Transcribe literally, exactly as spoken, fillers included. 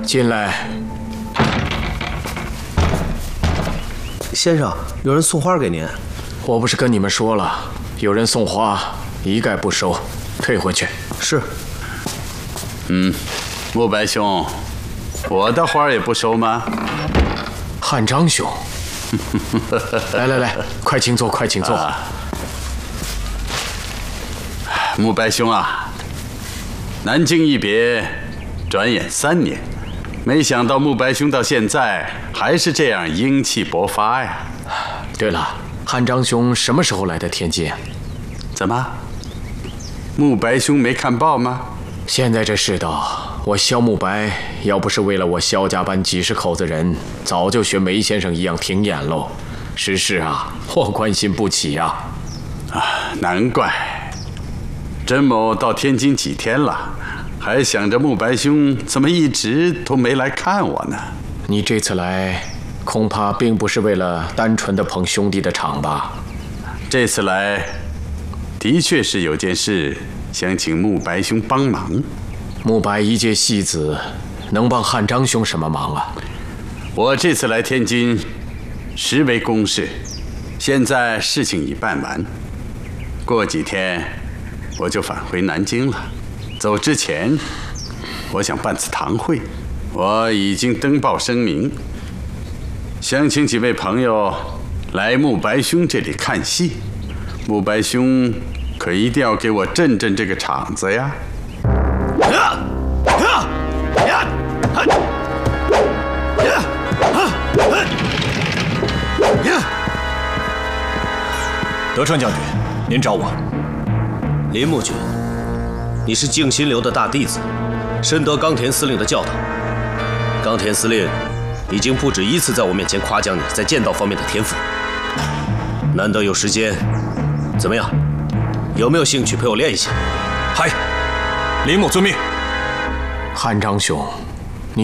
进来。 先生，有人送花给您。 我不是跟你们说了，有人送花，一概不收，退回去。 是。 嗯，慕白兄，我的花也不收吗？ 汉章兄，来来来，快请坐，快请坐。啊、 慕白兄啊，南京一别，转眼三年，没想到慕白兄到现在还是这样英气勃发呀。 对了，汉章兄什么时候来的天津？ 怎么，慕白兄没看报吗？ 现在这世道，我萧慕白要不是为了我萧家班几十口子人，早就学梅先生一样停演喽。时事啊，我关心不起呀、啊。 啊，难怪。甄某到天津几天了，还想着慕白兄怎么一直都没来看我呢？ 你这次来，恐怕并不是为了单纯的捧兄弟的场吧？ 这次来，的确是有件事。想请慕白兄帮忙。 慕白一介戏子，能帮汉章兄什么忙啊？ 我这次来天津，实为公事。现在事情已办完，过几天我就返回南京了。走之前，我想办次堂会，我已经登报声明，想请几位朋友来慕白兄这里看戏。慕白兄。可一定要给我镇镇这个场子呀！ 德川将军，您找我。 林木君，你是静心流的大弟子，深得冈田司令的教导。冈田司令已经不止一次在我面前夸奖你在剑道方面的天赋。难得有时间，怎么样？有没有兴趣陪我练一下？ 嗨，林某遵命。 汉章兄，